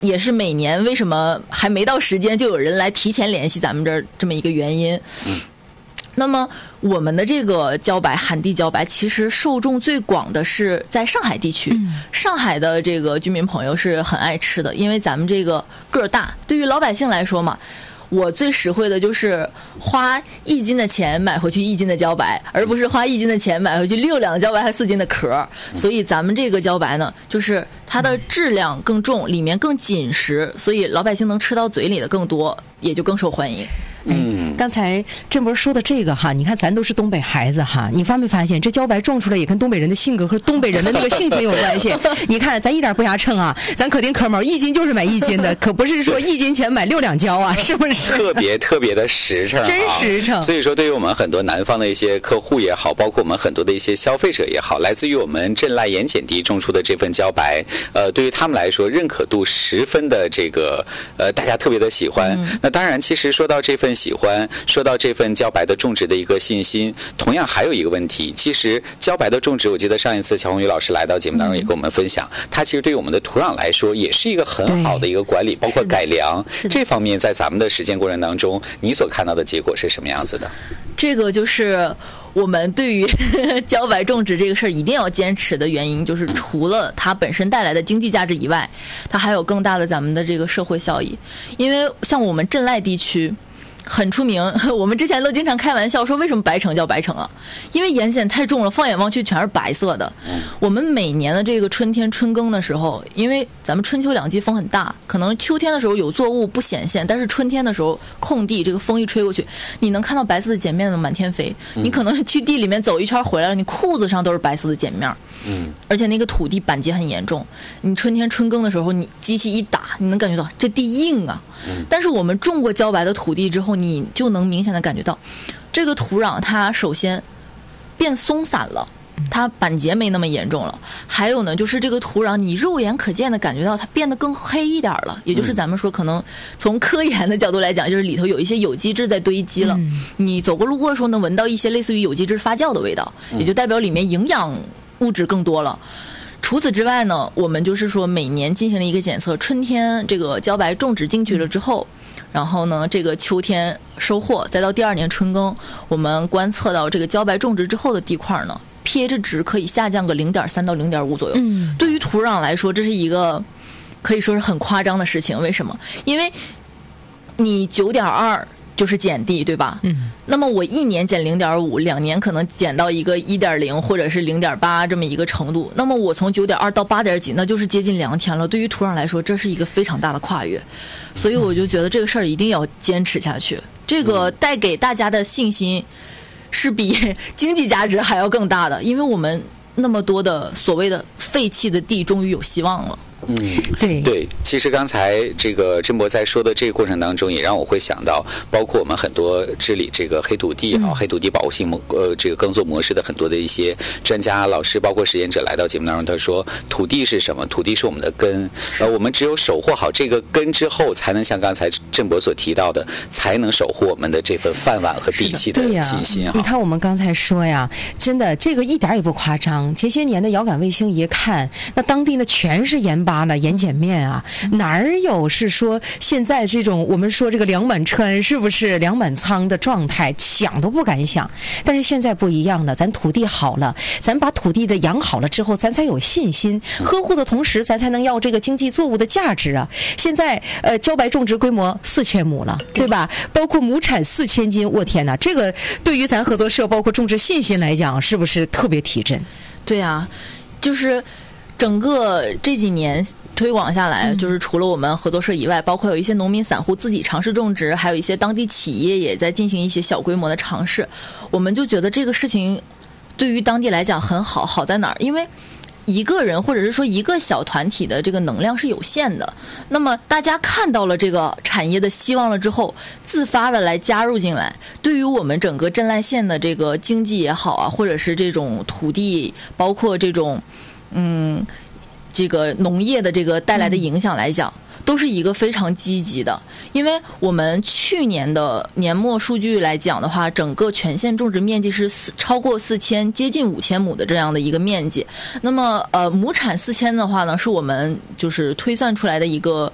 也是每年为什么还没到时间就有人来提前联系咱们这么一个原因。那么我们的这个茭白寒地茭白其实受众最广的是在上海地区，上海的这个居民朋友是很爱吃的，因为咱们这个个儿大，对于老百姓来说嘛，我最实惠的就是花1斤的钱买回去1斤的茭白，而不是花1斤的钱买回去6两的茭白和4斤的壳。所以咱们这个茭白呢，就是它的质量更重，里面更紧实，所以老百姓能吃到嘴里的更多，也就更受欢迎。 刚才振博说的这个哈，你看咱都是东北孩子哈，你发没发现这茭白种出来也跟东北人的性格和东北人的那个性情有关系？你看咱一点不瞎称啊，咱可丁壳毛1斤就是买1斤的，可不是说1斤钱买6两茭啊，是不是？ 特别的实诚， 真实诚。 所以说，对于我们很多南方的一些客户也好，包括我们很多的一些消费者也好，来自于我们镇濑盐碱地种出的这份茭白，对于他们来说认可度十分的这个大家特别的喜欢。那当然，其实说到这份喜欢，说到这份茭白的种植的一个信心，同样还有一个问题，其实茭白的种植，我记得上一次乔宏宇老师来到节目当中也跟我们分享，它其实对于我们的土壤来说也是一个很好的一个管理，包括改良这方面，在咱们的实践过程当中，你所看到的结果是什么样子的？ 这个就是我们对于茭白种植这个事儿一定要坚持的原因，就是除了它本身带来的经济价值以外，它还有更大的咱们的这个社会效益。因为像我们镇濑地区很出名，我们之前都经常开玩笑说为什么白城叫白城啊？因为盐碱太重了，放眼望去全是白色的。我们每年的这个春天春耕的时候，因为咱们春秋两季风很大，可能秋天的时候有作物不显现，但是春天的时候空地这个风一吹过去，你能看到白色的碱面满天飞。你可能去地里面走一圈回来了，你裤子上都是白色的碱面。而且那个土地板结很严重，你春天春耕的时候，你机器一打，你能感觉到这地硬啊。但是我们种过茭白的土地之后，你就能明显的感觉到，这个土壤它首先变松散了，它板结没那么严重了。还有呢，就是这个土壤你肉眼可见的感觉到它变得更黑一点了，也就是咱们说可能从科研的角度来讲，就是里头有一些有机质在堆积了。你走过路过的时候能闻到一些类似于有机质发酵的味道，也就代表里面营养物质更多了。除此之外呢，我们就是说每年进行了一个检测，春天这个茭白种植进去了之后，然后呢这个秋天收获，再到第2年春耕，我们观测到这个茭白种植之后的地块呢 pH 值可以下降个 0.3 到 0.5 左右。对于土壤来说，这是一个可以说是很夸张的事情。为什么？因为你 9.2就是减地，对吧？那么我1年减 0.5，2年可能减到一个 1.0 或者是 0.8 这么一个程度，那么我从 9.2 到 8. 几，那就是接近2天了。对于土壤来说，这是一个非常大的跨越，所以我就觉得这个事儿一定要坚持下去。这个带给大家的信心是比经济价值还要更大的，因为我们那么多的所谓的废弃的地终于有希望了。 对，其实刚才这个振博在说的这个过程当中，也让我会想到，包括我们很多治理这个黑土地黑土地保护性这个耕作模式的很多的一些专家老师，包括实践者来到节目当中，他说土地是什么？土地是我们的根，我们只有守护好这个根之后，才能像刚才振博所提到的，才能守护我们的这份饭碗和底气的信心。 你看我们刚才说呀，真的这个一点也不夸张。前些年的遥感卫星一看，那当地呢全是盐巴了，盐碱面啊，哪儿有是说现在这种我们说这个粮满车安是不是粮满仓的状态，想都不敢想。但是现在不一样了，咱土地好了，咱把土地的养好了之后，咱才有信心呵护的同时，咱才能要这个经济作物的价值啊。现在茭白种植规模4000亩了，对吧？包括亩产4000斤，我天哪，这个对于咱合作社包括种植信心来讲，是不是特别提振？ 对啊，就是整个这几年推广下来，就是除了我们合作社以外，包括有一些农民散户自己尝试种植，还有一些当地企业也在进行一些小规模的尝试。我们就觉得这个事情对于当地来讲很好，好在哪儿？因为一个人或者是说一个小团体的这个能量是有限的，那么大家看到了这个产业的希望了之后，自发的来加入进来，对于我们整个镇濑县的这个经济也好啊，或者是这种土地，包括这种这个农业的这个带来的影响来讲，都是一个非常积极的。因为我们去年的年末数据来讲的话，整个全县种植面积是超过4000，接近5000亩的这样的一个面积。那么亩产4000的话呢，是我们就是推算出来的一个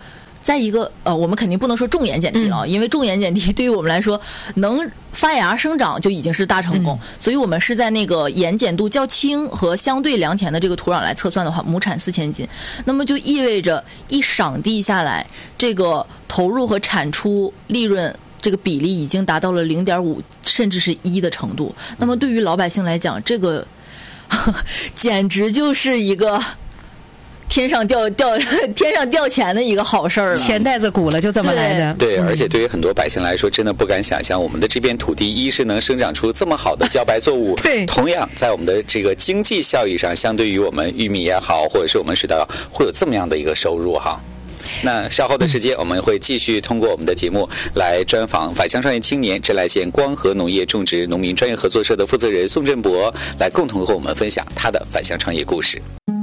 再一个我们肯定不能说种盐碱地了，因为种盐碱地对于我们来说能发芽生长就已经是大成功，所以我们是在那个盐碱度较轻和相对良田的这个土壤来测算的话，亩产4000斤，那么就意味着一赏地下来，这个投入和产出利润这个比例已经达到了0.5甚至是1的程度。那么对于老百姓来讲，这个简直就是一个天上掉钱的一个好事儿了， 钱袋子鼓了，就这么来的。 对，而且对于很多百姓来说，真的不敢想象我们的这片土地一是能生长出这么好的茭白作物， 对， 同样在我们的这个经济效益上，相对于我们玉米也好，或者是我们水稻会有这么样的一个收入哈。那稍后的时间，我们会继续通过我们的节目来专访返乡创业青年、镇濑县光和农业种植农民专业合作社的负责人宋振博，来共同和我们分享他的返乡创业故事。